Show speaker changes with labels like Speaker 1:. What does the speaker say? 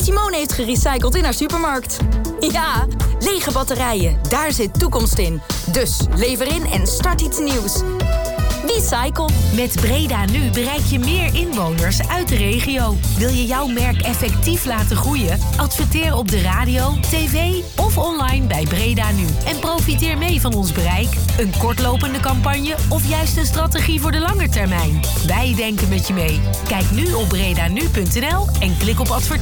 Speaker 1: die Simone heeft gerecycled in haar supermarkt. Ja, lege batterijen, daar zit toekomst in. Dus lever in en start iets nieuws. Recycle.
Speaker 2: Met Breda Nu bereik je meer inwoners uit de regio. Wil je jouw merk effectief laten groeien? Adverteer op de radio, tv of online bij Breda Nu. En profiteer mee van ons bereik, een kortlopende campagne of juist een strategie voor de lange termijn. Wij denken met je mee. Kijk nu op bredanu.nl en klik op adverteren.